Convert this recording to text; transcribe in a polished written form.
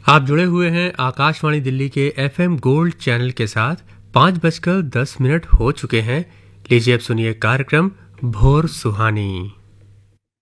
आप जुड़े हुए हैं आकाशवाणी दिल्ली के एफएम गोल्ड चैनल के साथ। 5:10 हो चुके हैं। लीजिए अब सुनिए कार्यक्रम भोर सुहानी।